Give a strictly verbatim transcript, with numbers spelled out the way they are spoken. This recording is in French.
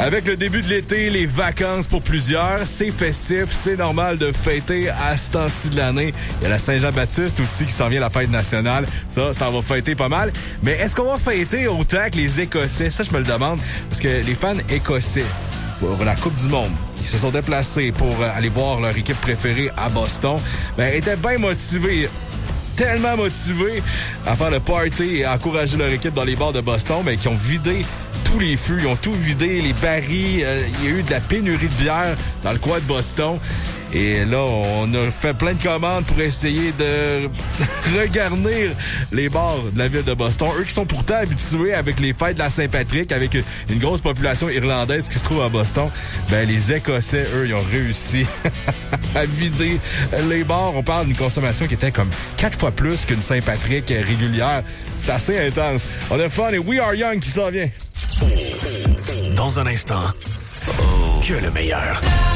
Avec le début de l'été, les vacances pour plusieurs, c'est festif, c'est normal de fêter à ce temps-ci de l'année. Il y a la Saint-Jean-Baptiste aussi qui s'en vient, la fête nationale. Ça, ça va fêter pas mal. Mais est-ce qu'on va fêter autant que les Écossais? Ça, je me le demande. Parce que les fans écossais, pour la Coupe du Monde, ils se sont déplacés pour aller voir leur équipe préférée à Boston, ben, étaient bien motivés. Tellement motivés à faire le party et à encourager leur équipe dans les bars de Boston, ben, qui ont vidé tous les fûts, ils ont tout vidé, les barils, euh, il y a eu de la pénurie de bière dans le coin de Boston. Et là, on a fait plein de commandes pour essayer de regarnir les bars de la ville de Boston. Eux qui sont pourtant habitués avec les fêtes de la Saint-Patrick, avec une grosse population irlandaise qui se trouve à Boston. Ben, les Écossais, eux, ils ont réussi à vider les bars. On parle d'une consommation qui était comme quatre fois plus qu'une Saint-Patrick régulière. C'est assez intense. On a fun et We Are Young qui s'en vient. Dans un instant, que le meilleur.